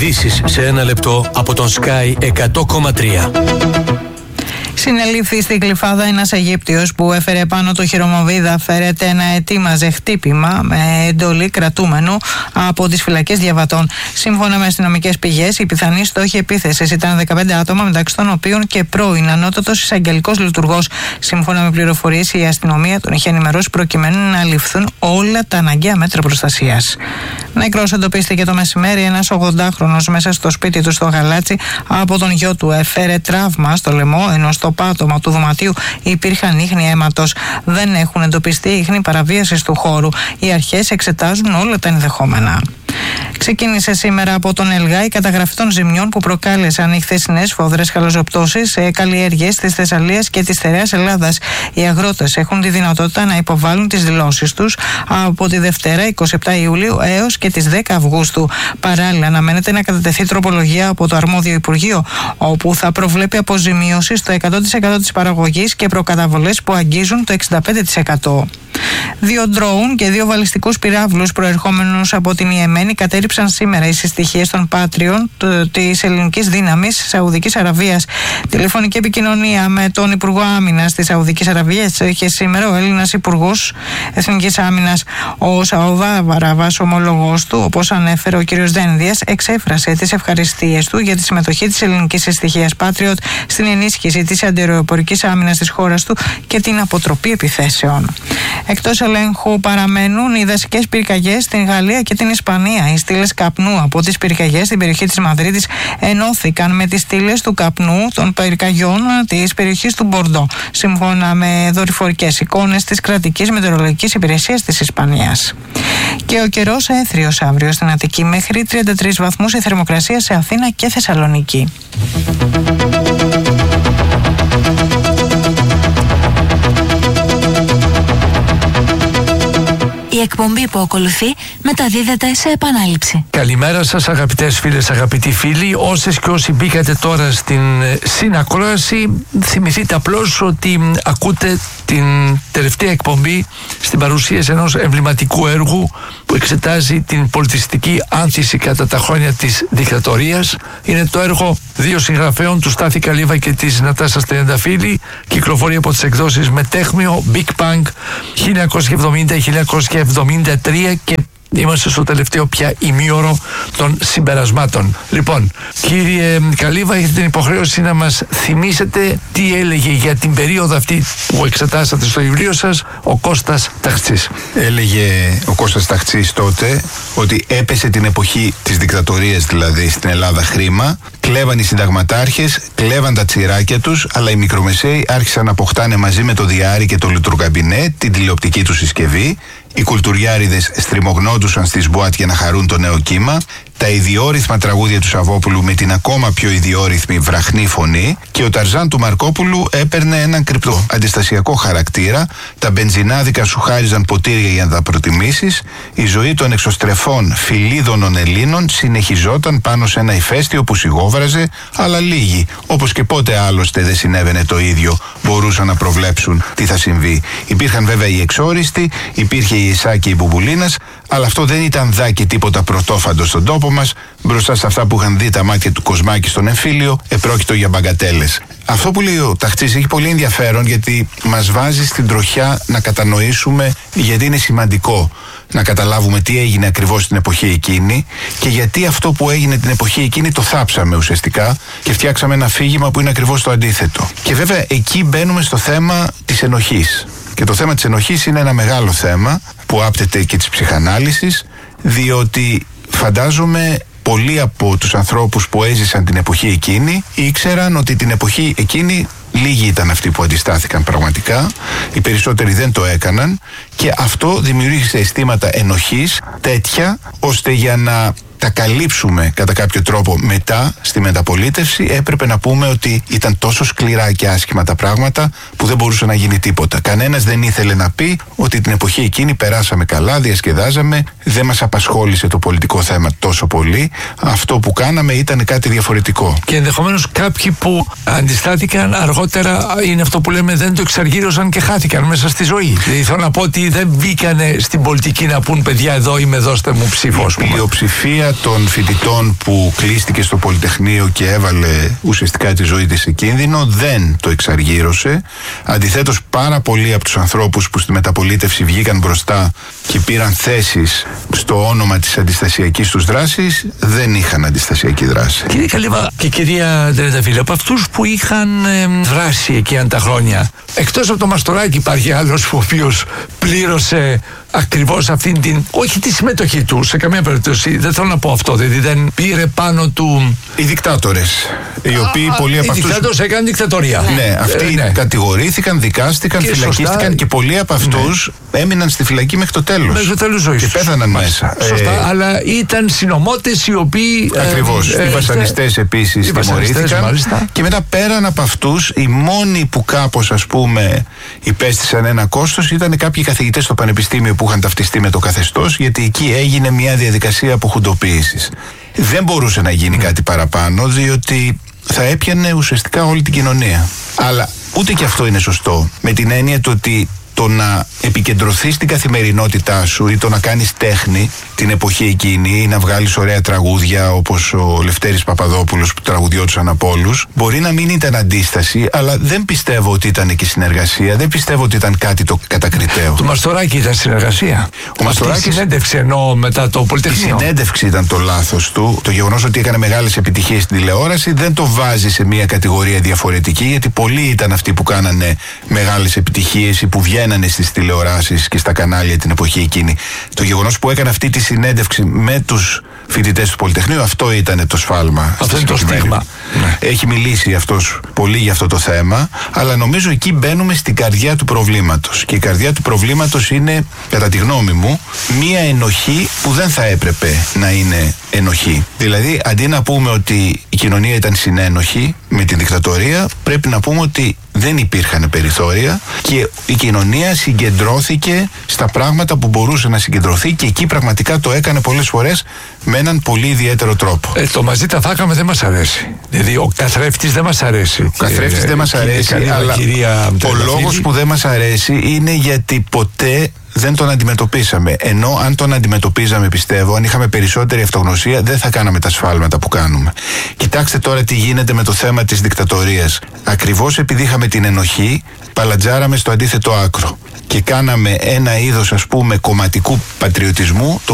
Ειδήσεις σε ένα λεπτό από τον Sky 100,3. Συνελήφθη στη Γλυφάδα ένας Αιγύπτιος που έφερε πάνω το χειρομοβίδα. Φέρεται να ετοίμαζε χτύπημα με εντολή κρατούμενου από τις φυλακές διαβατών. Σύμφωνα με αστυνομικές πηγές, οι πιθανοί στόχοι επίθεσης ήταν 15 άτομα, μεταξύ των οποίων και πρώην ανώτατος εισαγγελικός λειτουργός. Σύμφωνα με πληροφορίες, η αστυνομία τον είχε ενημερώσει προκειμένου να ληφθούν όλα τα αναγκαία μέτρα προστασίας. Νεκρός εντοπίστηκε το μεσημέρι ένας 80χρονος μέσα στο σπίτι του στο Γαλάτσι από τον γιο του. Έφερε τραύμα στο λαιμό, ενώ στο πάτωμα του δωματίου υπήρχαν ίχνη αίματος. Δεν έχουν εντοπιστεί ίχνη παραβίασης του χώρου. Οι αρχές εξετάζουν όλα τα ενδεχόμενα. Ξεκίνησε σήμερα από τον ΕΛΓΑ η καταγραφή των ζημιών που προκάλεσαν οι χθεσινές φόδρες χαλαζοπτώσεις σε καλλιέργειες της Θεσσαλίας και της Στερεάς Ελλάδας. Οι αγρότες έχουν τη δυνατότητα να υποβάλουν τις δηλώσεις τους από τη Δευτέρα 27 Ιουλίου έως και τις 10 Αυγούστου. Παράλληλα, αναμένεται να κατατεθεί τροπολογία από το αρμόδιο Υπουργείο, όπου θα προβλέπει αποζημίωση στο 100% της παραγωγής και προκαταβολές που αγγίζουν το 65%. 2 ντρόουν και 2 βαλιστικούς πυράβλους προερχόμενους από την Ιεμένη κατέριψαν σήμερα οι συστοιχίες των Πάτριων της ελληνικής δύναμης Σαουδικής Αραβίας. Τηλεφωνική επικοινωνία με τον Υπουργό Άμυνας της Σαουδικής Αραβίας είχε σήμερα ο Έλληνας Υπουργός Εθνικής Άμυνας. Ο Σαουδά Βαραβάς, ομόλογος του, όπως ανέφερε ο κ. Δένδιας, εξέφρασε τις ευχαριστίες του για τη συμμετοχή της ελληνικής συστοιχίας Patriot στην ενίσχυση της αντιαεροπορικής άμυνας της χώρας του και την αποτροπή επιθέσεων. Εκτός ελέγχου παραμένουν οι δασικές πυρκαγιές στην Γαλλία και την Ισπανία. Οι στήλες καπνού από τις πυρκαγιές στην περιοχή της Μαδρίτης ενώθηκαν με τις στήλες του καπνού των πυρκαγιών της περιοχής του Μπορντό, σύμφωνα με δορυφορικές εικόνες της κρατικής μετεωρολογικής υπηρεσίας της Ισπανίας. Και ο καιρός έθριος αύριο στην Αττική, μέχρι 33 βαθμούς η θερμοκρασία σε Αθήνα και Θεσσαλονίκη. Η εκπομπή που ακολουθεί μεταδίδεται σε επανάληψη. Καλημέρα σας αγαπητές φίλες, αγαπητοί φίλοι. Όσες και όσοι μπήκατε τώρα στην συνακρόαση, θυμηθείτε απλώς ότι ακούτε την τελευταία εκπομπή στην παρουσίαση ενός εμβληματικού έργου που εξετάζει την πολιτιστική άνθηση κατά τα χρόνια της δικτατορίας. Είναι το έργο 2 συγγραφέων, του Στάθη Καλίβα και της Νατάσας Τριανταφύλλη. Κυκλοφορεί από τις εκδόσεις Μετέχμιο, Big Punk 1970-1973 και είμαστε στο τελευταίο πια ημίωρο των συμπερασμάτων. Λοιπόν, κύριε Καλίβα, έχετε την υποχρέωση να μας θυμίσετε τι έλεγε για την περίοδο αυτή που εξετάσατε στο βιβλίο σας ο Κώστας Ταχτσής. Έλεγε ο Κώστας Ταχτσής τότε ότι έπεσε την εποχή της δικτατορίας, δηλαδή στην Ελλάδα, χρήμα, κλέβαν οι συνταγματάρχες, κλέβαν τα τσιράκια τους, αλλά οι μικρομεσαίοι άρχισαν να αποκτάνε μαζί με το διάρρη και το λειτουργκαμπινέ την τηλεοπτική του συσκευή. Οι κουλτουριάριδες στριμωγνόντουσαν στις μπουάτ για να χαρούν το νέο κύμα. Τα ιδιόρυθμα τραγούδια του Σαββόπουλου με την ακόμα πιο ιδιόρυθμη βραχνή φωνή και ο Ταρζάν του Μαρκόπουλου έπαιρνε έναν κρυπτό αντιστασιακό χαρακτήρα. Τα μπενζινάδικα σου χάριζαν ποτήρια για να τα προτιμήσεις. Η ζωή των εξωστρεφών φιλίδωνων Ελλήνων συνεχιζόταν πάνω σε ένα ηφαίστειο που σιγόβραζε, αλλά λίγοι, όπως και πότε άλλωστε δεν συνέβαινε το ίδιο, μπορούσαν να προβλέψουν τι θα συμβεί. Υπήρχαν βέβαια οι εξόριστοι, υπήρχε η Ισά και η Μπουμπουλίνας, αλλά αυτό δεν ήταν δάκι τίποτα πρωτόφαντο στον τόπο μας. Μπροστά σε αυτά που είχαν δει τα μάτια του Κοσμάκη στον εμφύλιο, επρόκειτο για μπαγκατέλες. Αυτό που λέει ο Ταχτσής έχει πολύ ενδιαφέρον, γιατί μας βάζει στην τροχιά να κατανοήσουμε γιατί είναι σημαντικό να καταλάβουμε τι έγινε ακριβώς την εποχή εκείνη και γιατί αυτό που έγινε την εποχή εκείνη το θάψαμε ουσιαστικά και φτιάξαμε ένα αφήγημα που είναι ακριβώς το αντίθετο. Και βέβαια εκεί μπαίνουμε στο θέμα της ενοχής. Και το θέμα της ενοχής είναι ένα μεγάλο θέμα που άπτεται και της ψυχανάλυσης, διότι φαντάζομαι πολλοί από τους ανθρώπους που έζησαν την εποχή εκείνη ήξεραν ότι την εποχή εκείνη λίγοι ήταν αυτοί που αντιστάθηκαν πραγματικά, οι περισσότεροι δεν το έκαναν και αυτό δημιούργησε αισθήματα ενοχής τέτοια ώστε για να τα καλύψουμε κατά κάποιο τρόπο μετά στη μεταπολίτευση έπρεπε να πούμε ότι ήταν τόσο σκληρά και άσχημα τα πράγματα που δεν μπορούσε να γίνει τίποτα. Κανένας δεν ήθελε να πει ότι την εποχή εκείνη περάσαμε καλά, διασκεδάζαμε, δεν μας απασχόλησε το πολιτικό θέμα τόσο πολύ. Αυτό που κάναμε ήταν κάτι διαφορετικό. Και ενδεχομένως κάποιοι που αντιστάθηκαν αργότερα είναι αυτό που λέμε δεν το εξαργύρωσαν και χάθηκαν μέσα στη ζωή. Δηλαδή θέλω να πω ότι δεν μπήκανε στην πολιτική να πούν παιδιά εδώ είμαι, δώστε μου ψήφο. Η πλειοψηφία μέρα των φοιτητών που κλείστηκε στο Πολυτεχνείο και έβαλε ουσιαστικά τη ζωή της σε κίνδυνο, δεν το εξαργύρωσε. Αντιθέτως, πάρα πολλοί από τους ανθρώπους που στη μεταπολίτευση βγήκαν μπροστά και πήραν θέσεις στο όνομα της αντιστασιακής τους δράσης, δεν είχαν αντιστασιακή δράση. Κύριε Καλύβα και κυρία Τρενταφύλλου, από αυτούς που είχαν δράσει εκείνα τα χρόνια, εκτός από το Μαστοράκι υπάρχει άλλος ο οποίος πλήρωσε ακριβώς αυτήν την, όχι τη συμμετοχή του σε καμία περίπτωση, δεν θέλω να πω αυτό, δηλαδή δεν πήρε πάνω του οι δικτάτορες, οι οποίοι πολλοί από αυτούς. Οι δικτάτορες έκαναν δικτατορία. Ναι, αυτοί κατηγορήθηκαν, δικάστηκαν, και φυλακίστηκαν σωστά, και πολλοί από αυτούς έμειναν στη φυλακή μέχρι το τέλος. Μέχρι το τέλος ζωής. Και πέθαναν μέσα. Σωστά, αλλά ήταν συνωμότες οι οποίοι. Ακριβώς. Οι βασανιστές επίσης τιμωρήθηκαν. Και μετά πέραν από αυτούς, οι μόνοι που κάπως ας πούμε υπέστησαν ένα κόστος ήταν κάποιοι καθηγητές στο πανεπιστήμιο που είχαν ταυτιστεί με το καθεστώς, γιατί εκεί έγινε μια διαδικασία αποχουντοποίησης. Δεν μπορούσε να γίνει κάτι παραπάνω, διότι θα έπιανε ουσιαστικά όλη την κοινωνία. Αλλά ούτε και αυτό είναι σωστό, με την έννοια του ότι το να επικεντρωθείς στην καθημερινότητά σου ή το να κάνεις τέχνη την εποχή εκείνη ή να βγάλεις ωραία τραγούδια όπως ο Λευτέρης Παπαδόπουλος που τραγουδιώτουσαν από όλους, μπορεί να μην ήταν αντίσταση, αλλά δεν πιστεύω ότι ήταν και συνεργασία, δεν πιστεύω ότι ήταν κάτι το κατακριτέο. Το Μαστοράκι ήταν συνεργασία. Ο Μαστοράκης, η συνέντευξη εννοώ μετά το Πολυτεχνείο. Η συνέντευξη ήταν το λάθος του. Το γεγονός ότι έκανε μεγάλες επιτυχίες στην τηλεόραση δεν το βάζει σε μια κατηγορία διαφορετική, γιατί πολλοί ήταν αυτοί που κάνανε μεγάλες επιτυχίες ή που βγαίνανε στις τηλεοράσεις και στα κανάλια την εποχή εκείνη. Το γεγονός που έκανε αυτή τη συνέντευξη με τους φοιτητές του Πολυτεχνείου, αυτό ήταν το σφάλμα. Αυτό είναι το στίγμα. Έχει μιλήσει αυτός πολύ για αυτό το θέμα, αλλά νομίζω εκεί μπαίνουμε στην καρδιά του προβλήματος. Και η καρδιά του προβλήματος είναι, κατά τη γνώμη μου, μία ενοχή που δεν θα έπρεπε να είναι ενοχή. Δηλαδή, αντί να πούμε ότι η κοινωνία ήταν συνένοχη με την δικτατορία, πρέπει να πούμε ότι δεν υπήρχαν περιθώρια και η κοινωνία συγκεντρώθηκε στα πράγματα που μπορούσε να συγκεντρωθεί και εκεί πραγματικά το έκανε πολλές φορές με έναν πολύ ιδιαίτερο τρόπο. Το μαζί τα φάγαμε δεν μας αρέσει. Δηλαδή ο καθρέφτης δεν μας αρέσει. Ο καθρέφτης δεν μας αρέσει, αλλά ο λόγος που δεν μας αρέσει είναι γιατί ποτέ δεν τον αντιμετωπίσαμε. Ενώ αν τον αντιμετωπίζαμε, πιστεύω, αν είχαμε περισσότερη αυτογνωσία, δεν θα κάναμε τα σφάλματα που κάνουμε. Κοιτάξτε τώρα τι γίνεται με το θέμα της δικτατορίας. Ακριβώς επειδή είχαμε την ενοχή, παλατζάραμε στο αντίθετο άκρο. Και κάναμε ένα είδος, ας πούμε, κομματικού πατριωτισμού,